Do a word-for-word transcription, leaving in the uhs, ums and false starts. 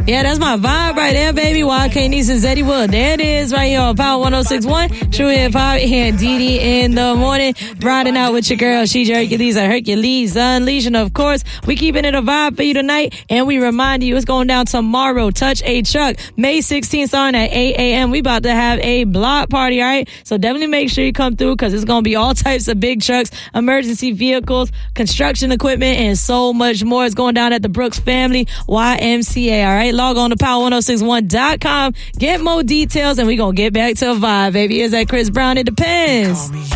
Yeah, that's my vibe right there, baby. Y K Nice and Zeddy Wood. There it is, right here on Power one oh six point one. True Hip Hop here, Dee Dee in the morning. Riding out with your girl, She's Hercules or Hercules Unleashing. Of course, we keeping it a vibe for you tonight, and we remind you it's going down tomorrow. Touch a Truck, May sixteenth, starting at eight a.m. We about to have a block party, all right? So definitely make sure you come through because it's going to be all types of big trucks, emergency vehicles, construction equipment, and so much more. It's going down at the Brooks Family Y M C A, all right? Log on to power one oh six one dot com. Get more details, and we're going to get back to a vibe, baby. Is that Chris Brown? It depends.